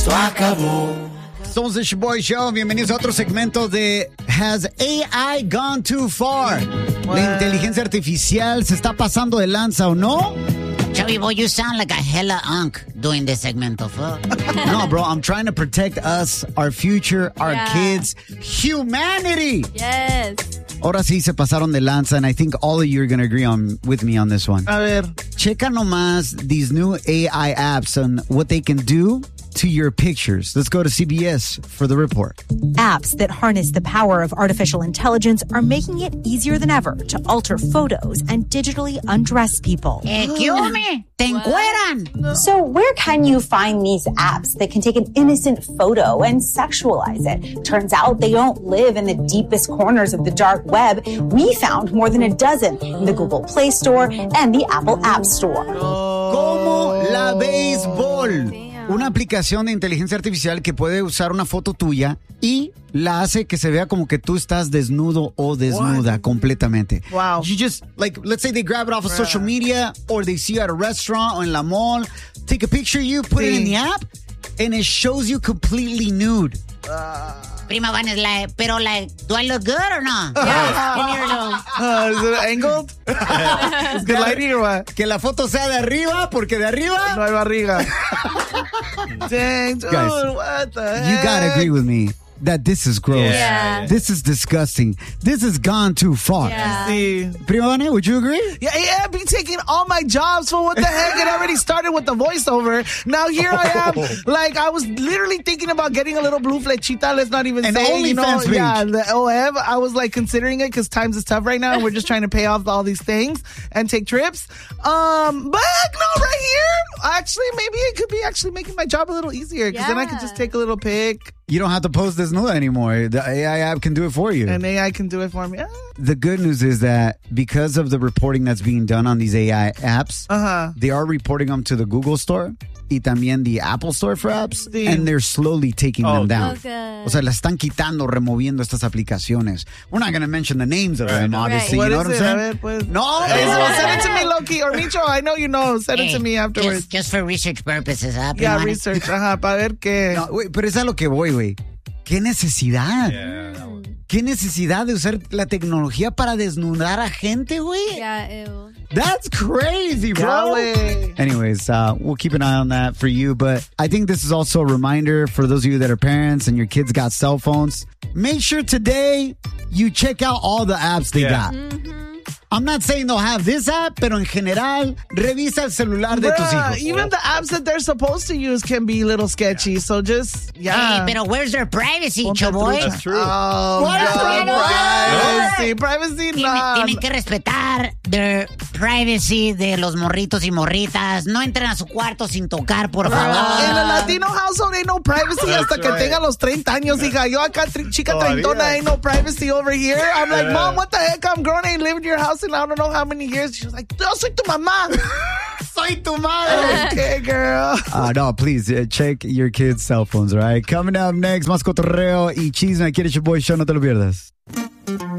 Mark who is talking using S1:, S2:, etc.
S1: Esto acabó.
S2: Somos el Shoboy Show. Bienvenidos a otro segmento de Has AI Gone Too Far? ¿La inteligencia artificial se está pasando de lanza o no?
S3: Chubby boy, you sound like a hella unk doing this segmento, fool.
S2: No, bro, I'm trying to protect us, our future, our kids, humanity.
S4: Yes.
S2: Ahora sí se pasaron de lanza, and I think all of you are going to agree with me on this one.
S5: A ver.
S2: Checa nomás these new AI apps and what they can do to your pictures. Let's go to CBS for the report.
S6: Apps that harness the power of artificial intelligence are making it easier than ever to alter photos and digitally undress people.
S3: Excuse me, te encueran.
S7: So where can you find these apps that can take an innocent photo and sexualize it? Turns out they don't live in the deepest corners of the dark web. We found more than a dozen in the Google Play Store and the Apple App Store.
S2: Como la béisbol. Una aplicación de inteligencia artificial que puede usar una foto tuya y la hace que se vea como que tú estás desnudo o desnuda completamente.
S5: Wow.
S2: You just, like, let's say they grab it off of social media or they see you at a restaurant or in la mall, take a picture of you, put it in the app, and it shows you completely nude.
S3: Prima Van is like, pero like, do I look good or no?
S5: Is it angled? Is good lighting or what?
S2: Que la foto sea de arriba, porque de arriba
S5: No hay barriga. Dang, dude,
S2: Guys,
S5: what the heck?
S2: you gotta agree with me that this is gross.
S4: Yeah.
S2: This is disgusting. This has gone too far.
S4: Yeah.
S5: See.
S2: Prima Vane, would you agree?
S5: Yeah, be taking all my jobs for what the heck? It already started with the voiceover. Now here I am. Like, I was literally thinking about getting a little blue flechita. Let's not even
S2: An
S5: say,
S2: OnlyFans page.
S5: yeah, the OF. I was like considering it because times is tough right now. And we're just trying to pay off all these things and take trips. But no, right here, actually, maybe it could be actually making my job a little easier because then I could just take a little pic.
S2: You don't have to post desnuda anymore. The AI app can do it for you.
S5: And AI can do it for me.
S2: The good news is that because of the reporting that's being done on these AI apps, they are reporting them to the Google Store y también the Apple Store for apps, and they're slowly taking them down.
S4: Okay.
S2: O sea, la están quitando, removiendo estas aplicaciones. We're not going to mention the names of them, obviously.
S5: What
S2: You know
S5: is
S2: what I'm
S5: it?
S2: saying?
S5: A ver, pues.
S2: No,
S5: Send it to me, Loki. Or Micho, I know you know. Send it to me afterwards.
S3: Just for research purposes, huh?
S5: Yeah,
S3: Prima Van?
S5: research. Para ver qué.
S2: No, güey, pero es a lo que voy, güey. ¿Qué necesidad? ¿Qué necesidad de usar la tecnología para desnudar a gente, güey?
S4: Yeah, ew.
S2: That's crazy, bro. Anyways, we'll keep an eye on that for you. But I think this is also a reminder for those of you that are parents and your kids got cell phones. Make sure today you check out all the apps they got. I'm not saying they'll have this app, pero en general, revisa el celular de tus hijos.
S5: Even the apps that they're supposed to use can be a little sketchy. So just,
S3: Hey, pero where's their privacy, Choboy?
S1: That's true.
S5: Oh,
S2: What is wrong with
S5: privacy, no.
S3: Tienen que respetar their privacy de los morritos y morritas. No entren a su cuarto sin tocar, por
S5: In a
S3: favor.
S5: Latino household, ain't no privacy hasta que tenga los 30 años, hija. Yo acá, chica treintona, ain't no privacy over here. I'm like, Mom, what the heck? I'm grown, I ain't lived in your house in I don't know how many years. She was like, yo soy tu mamá.
S2: Soy tu madre.
S5: Okay, girl.
S2: No, please, check your kids' cell phones, all right? Coming up next, más cotorreo y chisme. Aquí en el Shoboy Show, no te lo pierdas.